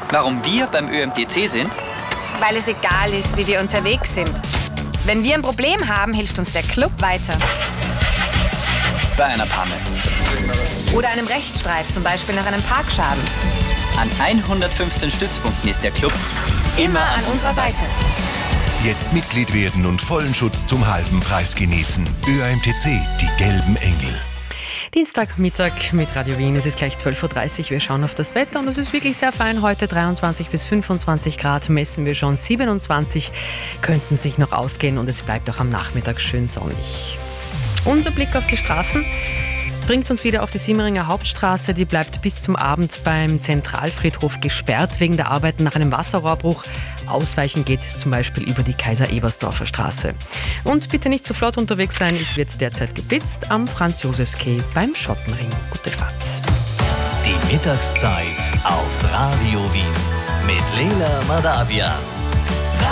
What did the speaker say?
Warum wir beim ÖMTC sind? Weil es egal ist, wie wir unterwegs sind. Wenn wir ein Problem haben, hilft uns der Club weiter. Bei einer Panne. Oder einem Rechtsstreit, zum Beispiel nach einem Parkschaden. An 115 Stützpunkten ist der Club Immer an unserer Seite. Jetzt Mitglied werden und vollen Schutz zum halben Preis genießen. ÖAMTC, die gelben Engel. Dienstagmittag mit Radio Wien. Es ist gleich 12.30 Uhr. Wir schauen auf das Wetter und es ist wirklich sehr fein. Heute 23 bis 25 Grad, messen wir schon 27, könnten sich noch ausgehen und es bleibt auch am Nachmittag schön sonnig. Unser Blick auf die Straßen bringt uns wieder auf die Simmeringer Hauptstraße. Die bleibt bis zum Abend beim Zentralfriedhof gesperrt wegen der Arbeiten nach einem Wasserrohrbruch. Ausweichen geht zum Beispiel über die Kaiser-Ebersdorfer Straße. Und bitte nicht zu flott unterwegs sein, es wird derzeit geblitzt am Franz-Josefs-Quai beim Schottenring. Gute Fahrt. Die Mittagszeit auf Radio Wien mit Leila Madavian.